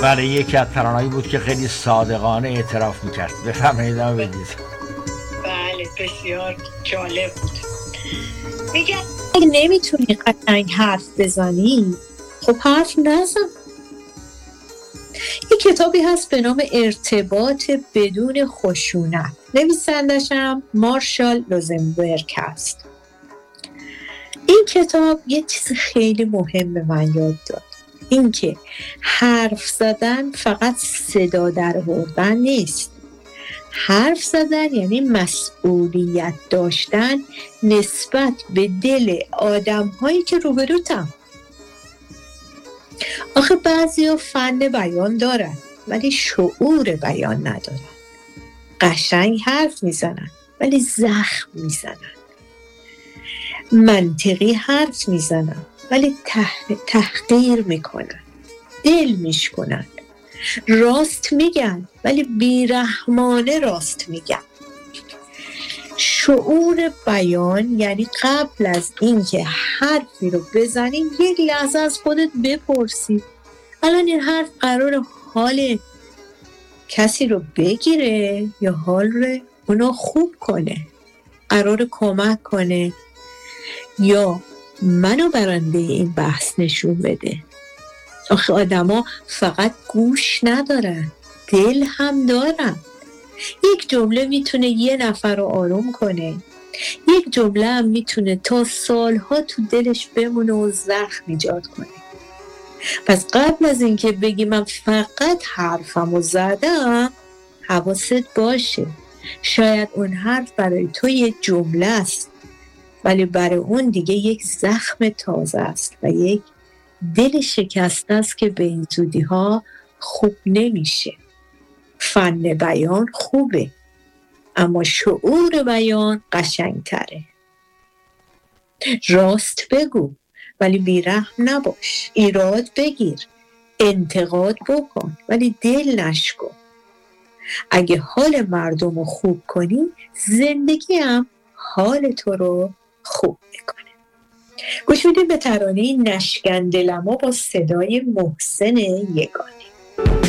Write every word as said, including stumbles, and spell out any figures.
برای یکی از ترانه‌ای بود که خیلی صادقانه اعتراف میکرد. بفرمایید ادامه بدید. بله بسیار جالب بود. میگه اگه نمیتونی قشنگ حرف بزنی خب حرف نزن. یک کتابی هست به نام ارتباط بدون خشونت، نویسندش هم مارشال روزنبرگ هست. این کتاب یه چیز خیلی مهم به من یاد داد، این که حرف زدن فقط صدا در آوردن نیست. حرف زدن یعنی مسئولیت داشتن نسبت به دل آدم هایی که روبروتم. آخه بعضی ها فن بیان دارن ولی شعور بیان ندارن. قشنگ حرف میزنن ولی زخم میزنن. منطقی حرف میزنن ولی تح... تحقیر میکنن، دل میشکنن. راست میگن ولی بیرحمانه راست میگن. شعور بیان یعنی قبل از اینکه حرفی رو بزنی یک لحظه از خودت بپرسی الان این حرف قرار حال کسی رو بگیره یا حال رو اونو خوب کنه، قرار کمک کنه یا منو برنده این بحث نشون بده. آخه آدم ها فقط گوش ندارن، دل هم دارن. یک جمله میتونه یه نفر رو آروم کنه، یک جمله هم میتونه تا سالها تو دلش بمونه و زخم ایجاد کنه. پس قبل از اینکه بگی من فقط حرفمو زدم حواست باشه، شاید اون حرف برای تو یه جمله است ولی برای اون دیگه یک زخم تازه است و یک دل شکسته است که به این زودی ها خوب نمیشه. فن بیان خوبه اما شعور بیان قشنگتره. راست بگو ولی بیرحم نباش. ایراد بگیر، انتقاد بکن ولی دل نشکن. اگه حال مردم رو خوب کنی زندگی هم حال تو رو خوب میکنه. گوش میدیم به ترانه نشکن دلمو با صدای محسن یگانه.